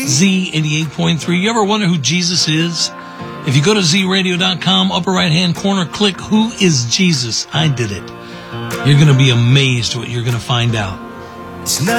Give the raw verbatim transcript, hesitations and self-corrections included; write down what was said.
Z eighty-eight point three. You ever wonder who Jesus is? If you go to z radio dot com, upper right-hand corner, click Who is Jesus? I did it. You're going to be amazed what you're going to find out. It's not